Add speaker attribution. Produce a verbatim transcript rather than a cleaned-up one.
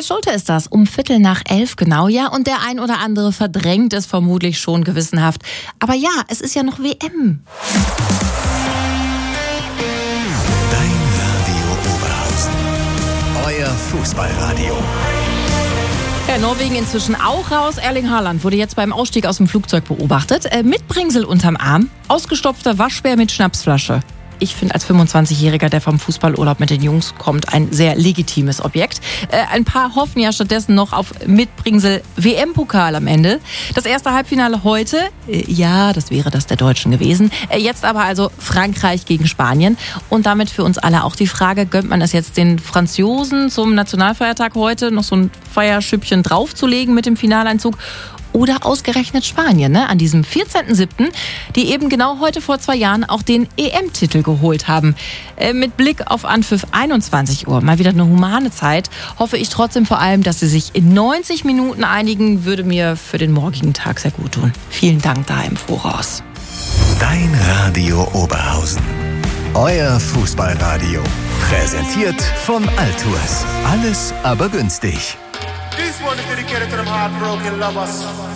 Speaker 1: Kai Schulte ist das, um Viertel nach elf genau, ja. Und der ein oder andere verdrängt es vermutlich schon gewissenhaft. Aber ja, es ist ja noch W M.
Speaker 2: Dein Radio Oberhausen. Euer Fußballradio.
Speaker 1: Ja, Norwegen inzwischen auch raus. Erling Haaland wurde jetzt beim Ausstieg aus dem Flugzeug beobachtet. Äh, mit Bringsel unterm Arm, ausgestopfter Waschbär mit Schnapsflasche. Ich finde als fünfundzwanzigjähriger, der vom Fußballurlaub mit den Jungs kommt, ein sehr legitimes Objekt. Äh, ein paar hoffen ja stattdessen noch auf Mitbringsel W M-Pokal am Ende. Das erste Halbfinale heute, äh, ja, das wäre das der Deutschen gewesen. Äh, jetzt aber also Frankreich gegen Spanien. Und damit für uns alle auch die Frage, gönnt man es jetzt den Franzosen zum Nationalfeiertag heute noch so ein Feierschüppchen draufzulegen mit dem Finaleinzug? Oder ausgerechnet Spanien, ne? An diesem vierzehnten siebten, die eben genau heute vor zwei Jahren auch den E M-Titel geholt haben. Äh, mit Blick auf Anpfiff einundzwanzig Uhr, mal wieder eine humane Zeit, hoffe ich trotzdem vor allem, dass sie sich in neunzig Minuten einigen, würde mir für den morgigen Tag sehr gut tun. Vielen Dank da im Voraus.
Speaker 2: Dein Radio Oberhausen. Euer Fußballradio. Präsentiert von Altours. Alles aber günstig.
Speaker 3: This one is dedicated to them heartbroken lovers.